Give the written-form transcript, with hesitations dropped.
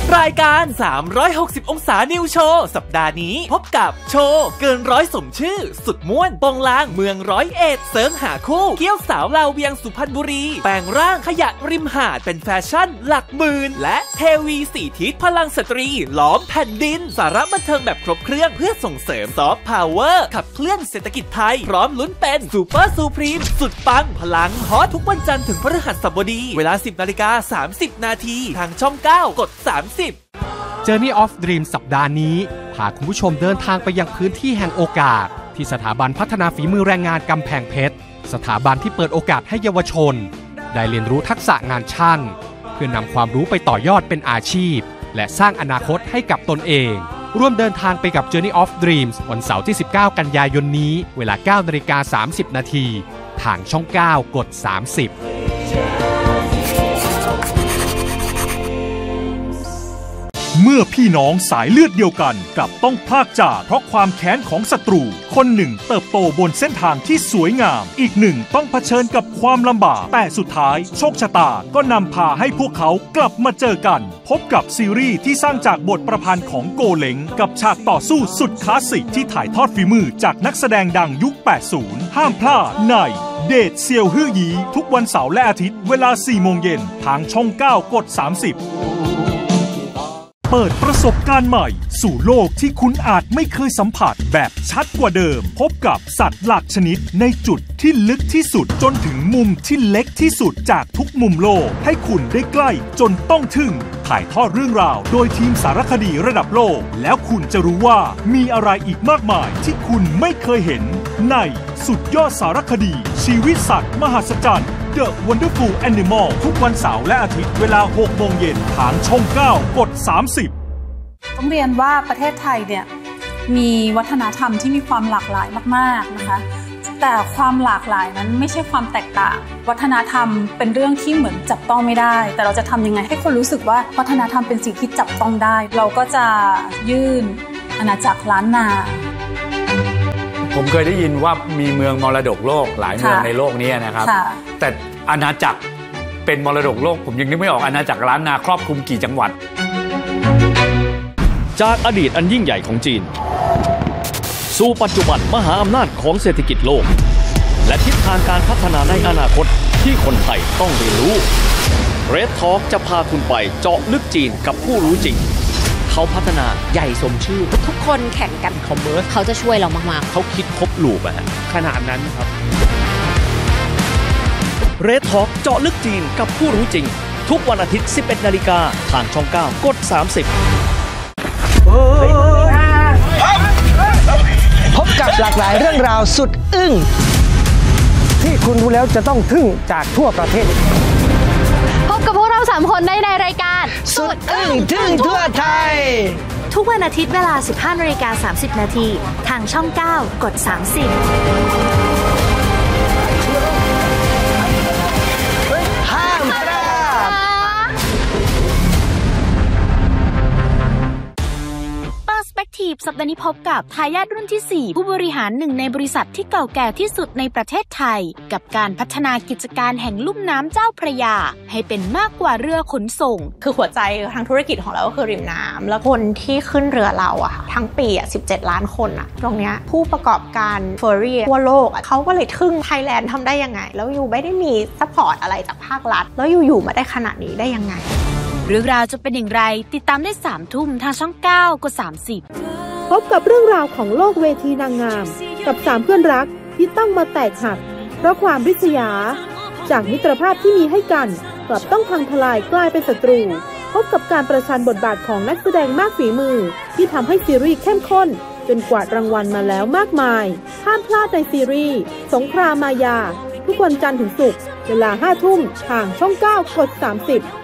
รายการ360องศานิวโชว์สัปดาห์นี้พบกับโชว์เกินร้อยสมชื่อสุดม่วนปองลางเมืองร้อยเอ็ดเสิร์งหาคู่เกี้ยวสาวลาวเวียงสุพรรณบุรีแปลงร่างขยะริมหาดเป็นแฟชั่นหลักหมื่นและเทวีสี่ทิศพลังสตรีล้อมแผ่นดินสาระบันเทิงแบบครบเครื่องเพื่อส่งเสริมซอฟต์พาวเวอร์ขับเคลื่อนเศรษฐกิจไทยพร้อมลุ้นเป็นซูเปอร์ซูพรีมสุดปังพลังฮอตทุกวันจันทร์ถึงพฤหัสบดีเวลา 10:30 นาทีทางช่อง 9 กด 30 Journey of Dreams สัปดาห์นี้พาคุณผู้ชมเดินทางไปยังพื้นที่แห่งโอกาสที่สถาบันพัฒนาฝีมือแรงงานกำแพงเพชรสถาบันที่เปิดโอกาสให้เยาวชนได้เรียนรู้ทักษะงานช่างเพื่อนำความรู้ไปต่อยอดเป็นอาชีพและสร้างอนาคตให้กับตนเองร่วมเดินทางไปกับ Journey of Dreams วันเสาร์ที่ 19 กันยายนนี้เวลา 9:30 นาทีทางช่อง 9 กด 30 เมื่อพี่น้องสายเลือดเดียวกันกลับต้องพลากจากเพราะความแค้นของศัตรูคนหนึ่งเติบโตบนเส้นทางที่สวยงามอีกหนึ่งต้องเผชิญกับความลำบากแต่สุดท้ายโชคชะตาก็นำพาให้พวกเขากลับมาเจอกันพบกับซีรีส์ที่สร้างจากบทประพันธ์ของโกเล้งกับฉากต่อสู้สุดคลาสสิกที่ถ่ายทอดฝีมือจากนักแสดงดังยุค 80 ห้ามพลาดในเดทเซียวฮื่อยีทุกวันเสาร์และอาทิตย์เวลา 4 โมงเย็นทางช่อง 9 กด 30เปิดประสบการณ์ใหม่สู่โลกที่คุณอาจไม่เคยสัมผัสแบบชัดกว่าเดิมพบกับสัตว์หลากชนิดในจุดที่ลึกที่สุดจนถึงมุมที่เล็กที่สุดจากทุกมุมโลกให้คุณได้ใกล้จนต้องทึ่งถ่ายทอดเรื่องราวโดยทีมสารคดีระดับโลกแล้วคุณจะรู้ว่ามีอะไรอีกมากมายที่คุณไม่เคยเห็นในสุดยอดสารคดีชีวิตสัตว์มหัศจรรย์ The Wonderful Animal ทุกวันเสาร์และอาทิตย์เวลา 6 โมงเย็นทางช่อง 9 กด 30 ต้องเรียนว่าประเทศไทยเนี่ยมีวัฒนธรรมที่มีความหลากหลายมากๆนะคะแต่ความหลากหลายนั้นไม่ใช่ความแตกต่างวัฒนธรรมเป็นเรื่องที่เหมือนจับต้องไม่ได้แต่เราจะทำยังไงให้คนรู้สึกว่าวัฒนธรรมเป็นสิ่งที่จับต้องได้เราก็จะยื่นอาณาจักรล้านนาผมเคยได้ยินว่ามีเมืองมรดกโลกหลายเมืองในโลกนี้นะครับแต่อาณาจักรเป็นมรดกโลกผมยังนึกไม่ออกอาณาจักรล้านนาครอบคลุมกี่จังหวัดจากอดีตอันยิ่งใหญ่ของจีนสู่ปัจจุบันมหาอำนาจของเศรษฐกิจโลกและทิศทางการพัฒนาในอนาคตที่คนไทยต้องเรียนรู้ Red Talk จะพาคุณไปเจาะลึกจีนกับผู้รู้จริงเขาพัฒนาใหญ่สมชื่อทุกคนแข่งกันคอมเมอร์สเขาจะช่วยเรามากๆเขาคิดครบลูปขนาดนั้นครับ Red Talk เจาะลึกจีนกับผู้รู้จริงทุกวันอาทิตย์ 11:00 น.ทางช่อง 9 กด 30 พบกับหลากหลายเรื่องราวสุดอึ้งที่คุณดูแล้วจะต้องทึ่งจากทั่วประเทศพบกับพวกเรา3คนได้ในรายการสุดอึ้งทึ่งทั่วไทยทุกวันอาทิตย์เวลา 15:30 น.ทางช่อง 9 กด 30 ห้ามพลาดสัปดาห์นี้พบกับทายาทรุ่นที่ 4ผู้บริหารหนึ่งในบริษัทที่เก่าแก่ที่สุดในประเทศไทยกับการพัฒนากิจการแห่งลุ่มน้ำเจ้าพระยาให้เป็นมากกว่าเรือขนส่งคือหัวใจทางธุรกิจของเราก็คือริมน้ำแล้วคนที่ขึ้นเรือเราอะทั้งปี17 ล้านคนอะตรงเนี้ยผู้ประกอบการเฟอร์รี่ทั่วโลกเขาก็เลยทึ่งไทยแลนด์ทำได้ยังไงแล้วอยู่ไม่ได้มีซัพพอร์ตอะไรจากภาครัฐแล้วอยู่มาได้ขนาดนี้ได้ยังไงเรื่องราวจะเป็นอย่างไรติดตามได้3 ทุ่มทางช่อง 9 กด 30 พบกับเรื่องราวของโลกเวทีนางงามกับ3เพื่อนรักที่ต้องมาแตกหักเพราะความริษยาจากมิตรภาพที่มีให้กันกลับต้องพังทลายกลายเป็นศัตรูพบกับการประชันบทบาทของนักแสดงมากฝีมือที่ทำให้ซีรีส์เข้มข้นจนกวาดรางวัลมาแล้วมากมายห้ามพลาดในซีรีส์สงครามมายาทุกวันจันทร์ถึงศุกร์เวลา 5 ทุ่มทางช่อง 9 กด 30